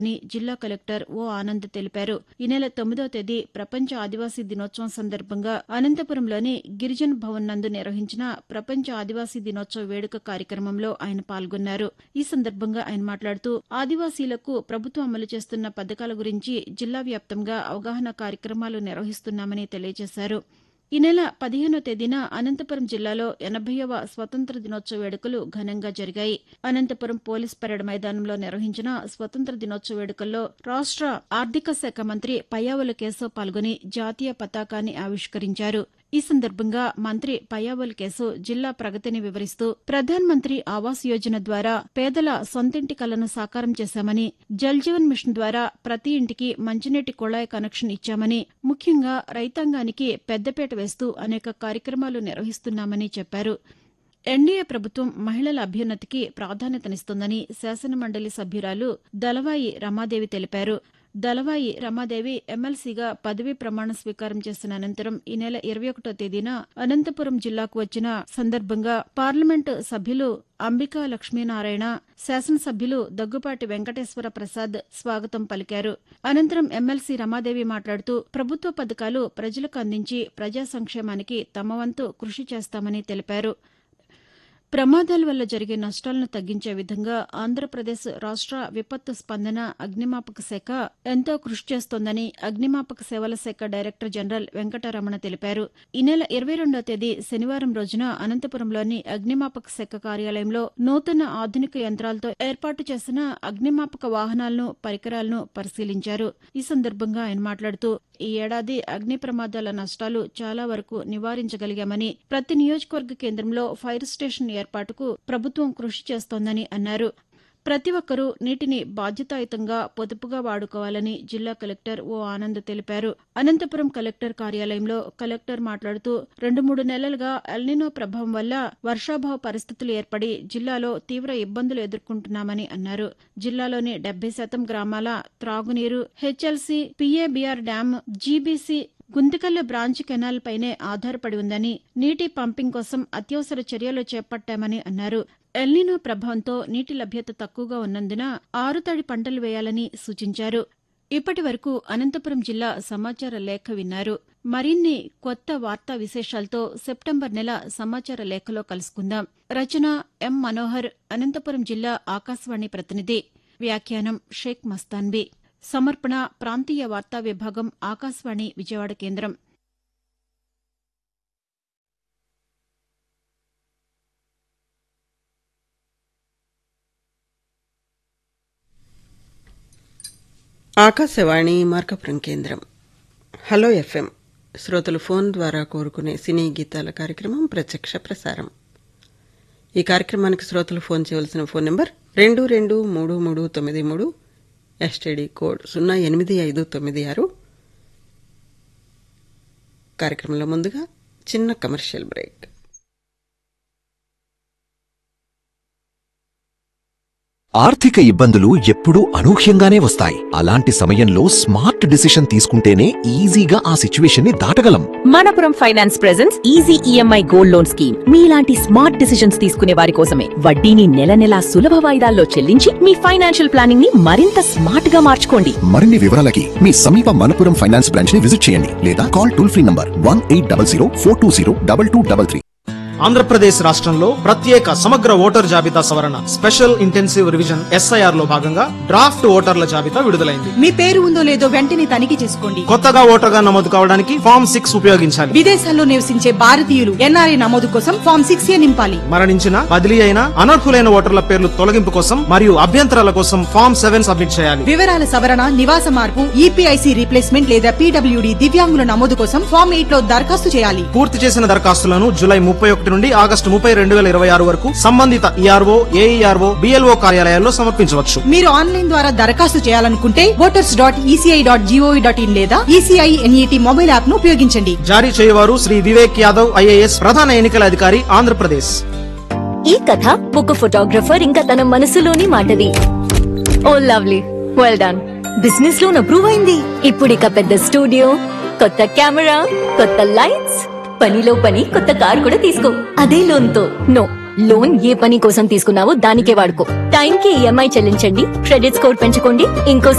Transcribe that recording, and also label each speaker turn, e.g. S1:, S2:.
S1: అని జిల్లా కలెక్టర్ ఓ ఆనంద్ తెలిపారు. ఈ నెల 9వ తేదీ ప్రపంచ ఆదివాసీ దినోత్సవం సందర్భంగా అనంతపురంలోని గిరిజన్ భవన్ నందు నిర్వహించిన ప్రపంచ ఆదివాసీ దినోత్సవ వేడుక కార్యక్రమంలో ఆయన పాల్గొన్నారు. ఈ సందర్భంగా ఆయన మాట్లాడుతూ ఆదివాసీలకు ప్రభుత్వం అమలు చేస్తున్న పథకాల గురించి జిల్లా వ్యాప్తంగా అవగాహన కార్యక్రమాలు నిర్వహిస్తున్నామని తెలియజేశారు. ఈ నెల 15వ తేదీన అనంతపురం జిల్లాలో 80వ స్వతంత్ర దినోత్సవ వేడుకలు ఘనంగా జరిగాయి. అనంతపురం పోలీస్ పరేడ్ మైదానంలో నిర్వహించిన స్వతంత్ర దినోత్సవ వేడుకల్లో రాష్ట్ర ఆర్థిక శాఖ మంత్రి పయ్యావుల కేశవ్ పాల్గొని జాతీయ పతాకాన్ని ఆవిష్కరించారు. ఈ సందర్భంగా మంత్రి పయ్యావుల కేశవ్ జిల్లా ప్రగతిని వివరిస్తూ ప్రధాన్ మంత్రి ఆవాస్ యోజన ద్వారా పేదల సొంతింటి కలను సాకారం చేశామని, జల్ జీవన్ మిషన్ ద్వారా ప్రతి ఇంటికి మంచినీటి కుళాయి కనెక్షన్ ఇచ్చామని, ముఖ్యంగా రైతాంగానికి పెద్దపీట వేస్తూ అనేక కార్యక్రమాలు నిర్వహిస్తున్నామని చెప్పారు. ఎన్డీఏ ప్రభుత్వం మహిళల అభ్యున్నతికి ప్రాధాన్యతనిస్తోందని శాసనమండలి సభ్యురాలు దళవాయి రమాదేవి తెలిపారు. దళవాయి రమాదేవి ఎమ్మెల్సీగా పదవీ ప్రమాణ స్వీకారం చేసిన అనంతరం ఈ నెల 21వ తేదీన అనంతపురం జిల్లాకు వచ్చిన సందర్భంగా పార్లమెంటు సభ్యులు అంబికా లక్ష్మీనారాయణ, శాసనసభ్యులు దగ్గుపాటి వెంకటేశ్వర ప్రసాద్ స్వాగతం పలికారు. అనంతరం ఎమ్మెల్సీ రమాదేవి మాట్లాడుతూ ప్రభుత్వ పథకాలు ప్రజలకు అందించి ప్రజా సంక్షేమానికి తమ వంతు కృషి చేస్తామని తెలిపారు. ప్రమాదాల వల్ల జరిగే నష్టాలను తగ్గించే విధంగా ఆంధ్రప్రదేశ్ రాష్ట్ర విపత్తు స్పందన అగ్నిమాపక శాఖ ఎంతో కృషి చేస్తోందని అగ్నిమాపక సేవల శాఖ డైరెక్టర్ జనరల్ వెంకటరమణ తెలిపారు. ఈ నెల 22వ తేదీ శనివారం రోజున అనంతపురంలోని అగ్నిమాపక శాఖ కార్యాలయంలో నూతన ఆధునిక యంత్రాలతో ఏర్పాటు చేసిన అగ్నిమాపక వాహనాలను, పరికరాలను పరిశీలించారు. ఈ సందర్భంగా ఆయన మాట్లాడుతూ ఈ ఏడాది అగ్ని ప్రమాదాల నష్టాలు చాలా వరకు నివారించగలిగామని, ప్రతి నియోజకవర్గ కేంద్రంలో ఫైర్ స్టేషన్ ఏర్పాటుకు ప్రభుత్వం కృషి చేస్తోందని అన్నారు. ప్రతి ఒక్కరూ నీటిని బాధ్యతాయుతంగా పొదుపుగా వాడుకోవాలని జిల్లా కలెక్టర్ ఓ ఆనంద్ తెలిపారు. అనంతపురం కలెక్టర్ కార్యాలయంలో కలెక్టర్ మాట్లాడుతూ 2-3 నెలలుగా ఎల్నినో ప్రభావం వల్ల వర్షాభావ పరిస్థితులు ఏర్పడి జిల్లాలో తీవ్ర ఇబ్బందులు ఎదుర్కొంటున్నామని అన్నారు. జిల్లాలోని 70% గ్రామాల త్రాగునీరు HLC, PABR dam, GBC, Guntakal branch canal పైనే ఆధారపడి ఉందని, నీటి పంపింగ్ కోసం అత్యవసర చర్యలు చేపట్టామని అన్నారు. ఎల్నినో ప్రభావంతో నీటి లభ్యత తక్కువగా ఉన్నందున ఆరుతడి పంటలు వేయాలని సూచించారు. ఇప్పటి వరకు అనంతపురం జిల్లా సమాచార లేఖ విన్నారు. మరిన్ని కొత్త వార్తా విశేషాలతో సెప్టెంబర్ నెల సమాచార లేఖలో కలుసుకుందాం. రచన ఎం మనోహర్, అనంతపురం జిల్లా ఆకాశవాణి ప్రతినిధి. వ్యాఖ్యానం షేక్ మస్తాన్బీ. సమర్పణ ప్రాంతీయ వార్తా విభాగం, ఆకాశవాణి విజయవాడ కేంద్రం.
S2: ఆకాశవాణి మార్కపురం కేంద్రం. హలో ఎఫ్ఎం శ్రోతలు ఫోన్ ద్వారా కోరుకునే సినీ గీతాల కార్యక్రమం ప్రత్యక్ష ప్రసారం. ఈ కార్యక్రమానికి శ్రోతలు ఫోన్ చేయవలసిన ఫోన్ నంబర్ 223393, ఎస్టీడీ కోడ్ 08596. కార్యక్రమంలో ముందుగా చిన్న కమర్షియల్ బ్రేక్.
S3: ఆర్థిక ఇబ్బందులు ఎప్పుడూ అనూహ్యంగానే వస్తాయి. అలాంటి సమయంలో స్మార్ట్ డిసిషన్ తీసుకుంటేనే ఈజీగా ఆ సిచ్యువేషన్ ని దాటగలం.
S4: Manappuram finance presents easy EMI gold loan scheme. మీలాంటి స్మార్ట్ డిసిషన్స్ తీసుకునే వారి కోసమే. వడ్డీని నెల నెలా సులభ వాయిదాల్లో చెల్లించి మీ ఫైనాన్షియల్ ప్లానింగ్ ని మరింత స్మార్ట్ గా మార్చుకోండి.
S3: మరిన్ని వివరాలకి మీ సమీప మనపురం ఫైనాన్స్ బ్రాంచ్ ని విజిట్ చేయండి లేదా call toll free number 1800-420-2233.
S5: Andhra Pradesh రాష్ట్రంలో ప్రత్యేక సమగ్ర ఓటర్ జాబితా సవరణ స్పెషల్ ఇంటెన్సివ్ రివిజన్ SIR లో భాగంగా డ్రాఫ్ట్ ఓటర్ల జాబితా విడుదలైంది.
S6: మీ పేరు ఉందో లేదో వెంటనే తనిఖీ చేసుకోండి.
S5: కొత్తగా ఓటర్గా నమోదు కావడానికి ఫామ్ 6 ఉపయోగించాలి.
S6: విదేశాల్లో నివసించే భారతీయులు NRI నమోదు కోసం ఫామ్ 6A నింపాలి.
S5: మరణించిన, బదిలీ అయిన, అనర్హులైన ఓటర్ల పేర్లు తొలగింపు కోసం మరియు అభ్యంతరాల కోసం ఫామ్ 7 సబ్మిట్ చేయాలి.
S6: వివరాల సవరణ, నివాస మార్పు, EPIC రీప్లేస్మెంట్ లేదా PWD దివ్యాంగుల నమోదు కోసం ఫామ్ 8 లో దరఖాస్తు చేయాలి.
S5: పూర్తి చేసిన దరఖాస్తులను జూలై 31 నుండి ఆగస్టు 30, 2026 వరకు సంబంధిత ERO, AERO, BLO కార్యాలయాల్లో సమర్పించవచ్చు.
S6: మీరు ఆన్లైన్ ద్వారా దరఖాస్తు చేయాలనుకుంటే voters.eci.gov.in లేదా ECI NET మొబైల్ యాప్ ను ఉపయోగించండి.
S5: జారీ చేయవారు శ్రీ వివేక్ యాదవ్ IAS, ప్రధాన ఎన్నికల అధికారి, ఆంధ్రప్రదేశ్.
S7: ఈ కథ ఒక ఫోటోగ్రఫర్ ఇంకా తన మనసులోని మాటది. Oh lovely, well done. Business loan approve అయింది. ఇప్పుడు ఇక పెద్ద స్టూడియో, కొత్త కెమెరా, కొత్త లైట్స్, పనిలో పని కొత్త కార్ కూడా తీసుకో. అదే లోన్ తో. నో, లోన్ ఏ పని కోసం తీసుకున్నావో దానికే వాడుకో. టైంకి ఈఎంఐ చెల్లించండి, క్రెడిట్ స్కోర్ పెంచుకోండి, ఇంకో